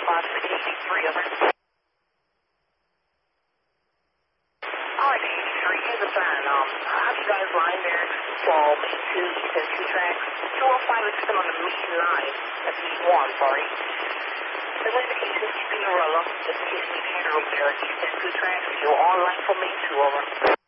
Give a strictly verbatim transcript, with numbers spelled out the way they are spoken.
Classic eighty-three, over. Alright, eighty-three, here's the sign. Um, I have you guys line there for main two, you said two tracks. two oh five is still on the main line. That's main one, sorry. The indications keeping the roller, just in case you need to hear the room there. You said two tracks, you're online for main two, over.